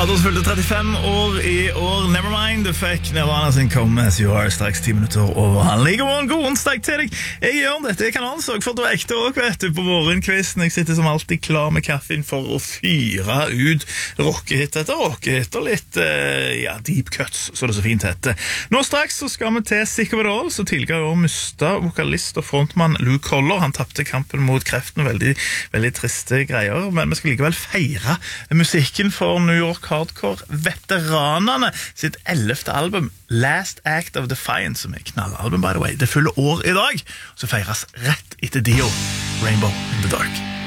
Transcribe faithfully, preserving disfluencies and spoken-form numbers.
Stardust fylte trettifem år i år. Nevermind, du fikk Nirvana sin Come As You Are straks ti minutter over halv. God morgen, god onsdag til deg. Jeg gjør dette i kanalen, så for du er ekte også, vet du, på morgenkvisten. Jeg sitter som alltid klar med kaffen for å fyre ut rockehit etter rockehit og litt, uh, ja, deep cuts, så det så fint heter. Nå straks så skal vi til Sick of It All, så tidligere år mistet vokalist og frontmann Luke Collar. Han tappte kampen mot kreften, veldig, veldig triste greier, men vi skal likevel feire musikken for New York Hardcore-veteranene sitt ellevte album, Last Act of Defiance, som er knallalbum, by the way. Det fyller år i dag, så feires rett etter Dio, Rainbow in the Dark.